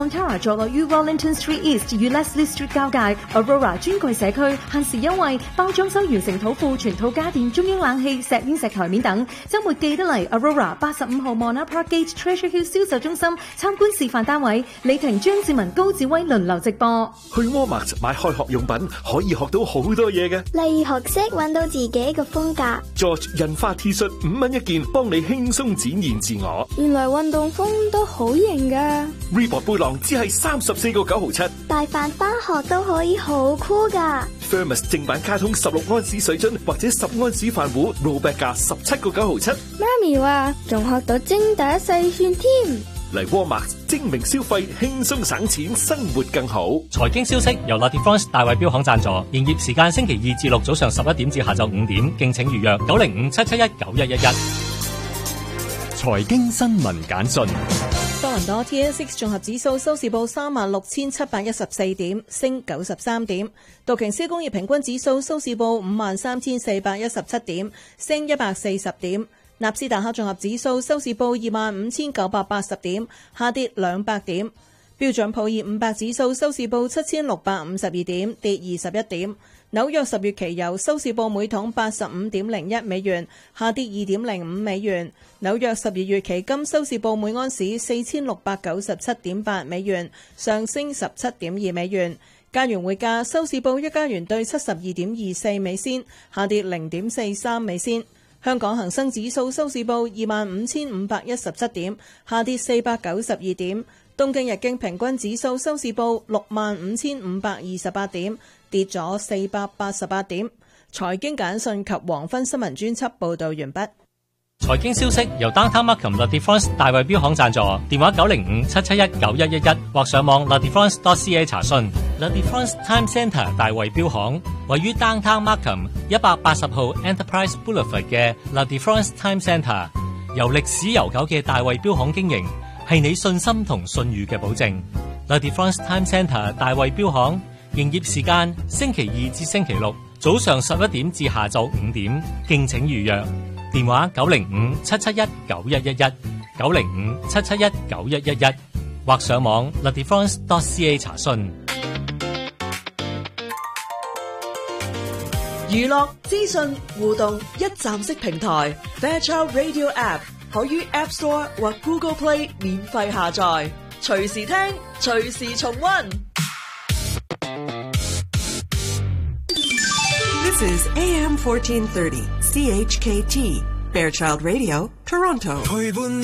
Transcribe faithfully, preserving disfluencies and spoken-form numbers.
Montara 坐落於 Wellington Street East 與 Leslie Street 交界 Aurora 專櫃社區，限時優惠，包裝修完成土庫、全套家電、中央冷氣、石英石台面等。週末記得嚟 Aurora 八十五號 Mona Parkgate Treasure Hill 銷售中心參觀示範單位，李婷、張志文、高志威輪流直播。 去 Walmart 買開學用品可以學到好多嘢嘅， 例如學識揾到自己個風格。 George 印花 T 恤五蚊一件，幫你輕鬆展現自我。 原來運動風都好型㗎。 Reebok 背囊只係三十四個九毫七， 帶飯返學都可以好酷㗎。 Thermos 正版卡通十六安士水樽或者十安士飯壺 rollback 價十七個九毫七。 媽咪話仲學到精打細算添。 嚟 Walmart 精明消費，輕鬆省錢，生活更好。 財經消息由 Latifrance 大衛標行贊助，營業時間星期二至六早上十一點至下晝五點，敬請預約九零五七七一九一一一。 財經新聞簡訊。 多倫多 T S X 綜合指數收市報三萬六千七百一十四點，升九十三點。道瓊斯工業平均指數收市報五萬三千四百一十七點，升一百四十點。納斯達克綜合指數收市報二萬五千九百八十點，下跌兩百點。標準普爾五百指數收市報七千六百五十二點，跌二十一點。紐約十月期油收市報每桶八十五點零一美元，下跌二點零五美元。紐約十二月期金收市報每安士四千六百九十七點八美元，上升十七點二美元。加元匯價收市報一加元對七十二點二四美仙，下跌零點四三美仙。香港恒生指數收市報二萬五千五百一十七點，下跌四百九十二點。東京日經平均指數收市報六萬五千五百二十八點，跌咗四百八十八點。財經簡訊及黃昏新聞專輯報道完畢。 財經消息由 Downtown Markham Latifrance 大衛標行贊助，電話九零五七七一九一一一或上網 latifrance dot c a 查詢。Latifrance Time Centre 大衛標行位於 Downtown Markham 一百八十號 Enterprise Boulevard 嘅 Latifrance Time Centre， 由歷史悠久嘅大衛標行經營，係你信心同信譽嘅保證。Latifrance Time Centre 大衛標行營業時間星期二至星期六早上十一點至下晝五點，敬請預約。電話九零五七七一九一一一九零五七七一九一一一或上網 latifrance dot c a 查詢。 娛樂資訊互動一站式平台 Fairchild Radio App 可於 App Store 或 Google Play 免費下載，隨時聽，隨時重溫。 This is A M fourteen thirty C H K T Fairchild Radio, Toronto.